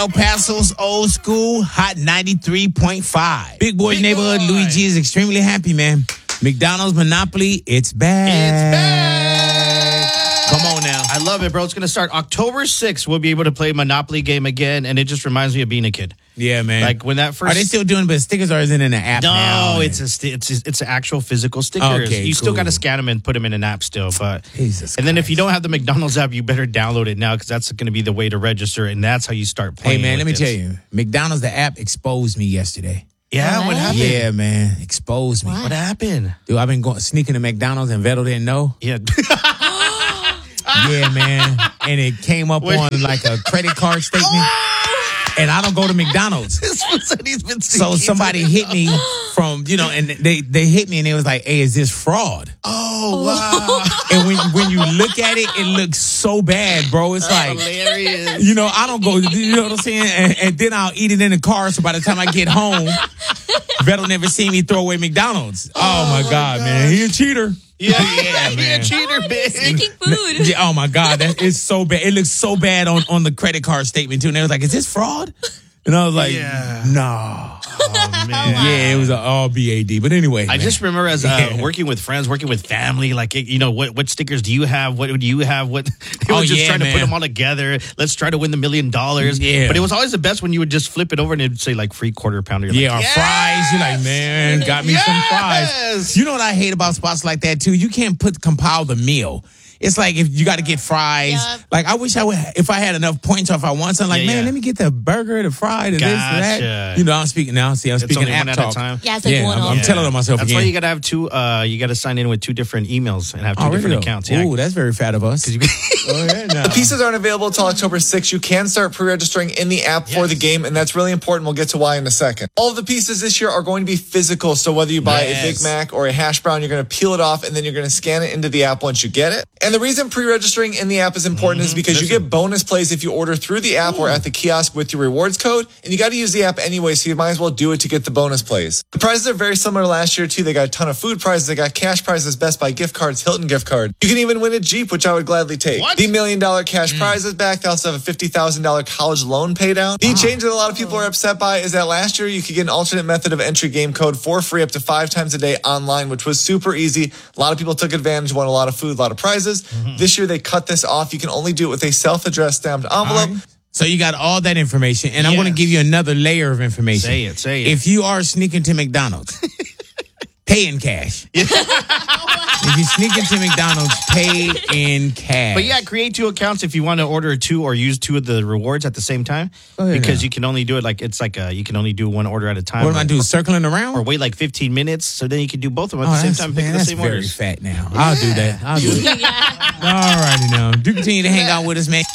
El Paso's old school hot 93.5. Big Boy Big neighborhood, Boy. Louis G is extremely happy, man. McDonald's Monopoly, it's back. It's back. Come on now. I love it, bro. It's going to start October 6th. We'll be able to play Monopoly game again, and it just reminds me of being a kid. Yeah, man. Like when that first... Are they still doing but stickers or is it in the app now? No, it's actual physical stickers. Okay, you still cool. got to scan them and put them in an app still. But Jesus and then if Christ. you don't have the McDonald's app, you better download it now because that's going to be the way to register, and that's how you start playing. Hey, man, with let me this. tell you. McDonald's, the app, exposed me yesterday. Yeah, what happened? Yeah, man. Exposed me. What happened? Dude, I've been sneaking to McDonald's and Vettel didn't know. Yeah. Yeah, man. And it came up Wait. on like a credit card statement. And I don't go to McDonald's. This one said he's been So somebody hit me from, and they hit me and it was like, hey, is this fraud? Oh, wow. And when you look at it, it looks so bad, bro. It's like, Hilarious. I don't go, you know what I'm saying? And then I'll eat it in the car. So by the time I get home, Vettel never seen me throw away McDonald's. Oh my God, man. He a cheater. Yeah, man. You're a cheater, bitch. Sneaking food. Yeah, oh my God, that is so bad. It looks so bad on the credit card statement too. And they was like, "Is this fraud?" And I was like, Yeah. "No." Oh, man. Yeah, it was all BAD. But anyway, I man. just remember as working with friends, working with family, like, what stickers do you have? What do you have? What they were just trying to put them all together. Let's try to win the $1 million. Yeah. But it was always the best when you would just flip it over and it'd say like free quarter pounder. You're Yeah, like, or fries. You're like, man, got me some fries. Yes. You know what I hate about spots like that too? You can't compile the meal. It's like if you got to get fries. Yeah. Like I wish if I had enough points or if I want something, like, man, let me get the burger, the fry, the this, and that. Gotcha. I'm speaking now. See, I'm It's speaking only app one at talk. a time. Yeah, it's like Yeah, one I'm off. telling myself That's again. why you got to have two. You got to sign in with two different emails and have two different really? accounts. Yeah. Ooh, that's very fat of us. You- Oh, yeah, no. The pieces aren't available until October 6th. You can start pre-registering in the app for the game, and that's really important. We'll get to why in a second. All of the pieces this year are going to be physical, so whether you buy a Big Mac or a hash brown, you're going to peel it off, and then you're going to scan it into the app once you get it. And the reason pre-registering in the app is important is because you get bonus plays if you order through the app or at the kiosk with your rewards code, and you got to use the app anyway, so you might as well do it to get the bonus plays. The prizes are very similar to last year, too. They got a ton of food prizes. They got cash prizes, Best Buy gift cards, Hilton gift card. You can even win a Jeep, which I would gladly take. What? The $1 million cash prize is back. They also have a $50,000 college loan pay down. The change that a lot of people are upset by is that last year you could get an alternate method of entry game code for free up to 5 times a day online, which was super easy. A lot of people took advantage, won a lot of food, a lot of prizes. This year they cut this off. You can only do it with a self-addressed stamped envelope. All right. So you got all that information, and I'm going to give you another layer of information. Say it. If you are sneaking to McDonald's, pay in cash. If you sneak into McDonald's, pay in cash. But yeah, create two accounts if you want to order two or use two of the rewards at the same time. ahead Because now. you can only do it you can only do one order at a time. What am I doing? Circling around? Or wait like 15 minutes, so then you can do both of them at the same time. Pick the that's same very orders. fat now. I'll do that. I'll do it. All righty now. Do continue to hang out with us, man.